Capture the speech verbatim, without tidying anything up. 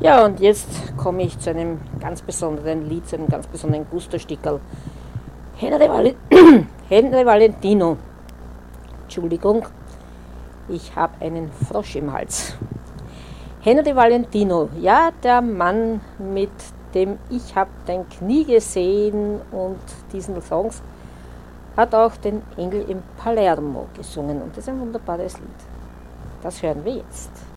Ja, und jetzt komme ich zu einem ganz besonderen Lied, zu einem ganz besonderen Gusto-Stickerl. Henry, Valen Henry Valentino. Entschuldigung, ich habe einen Frosch im Hals. Henry Valentino, ja, der Mann, mit dem Ich hab dein Knie gesehen und diesen Songs, hat auch den Engel im Palermo gesungen und das ist ein wunderbares Lied. Das hören wir jetzt.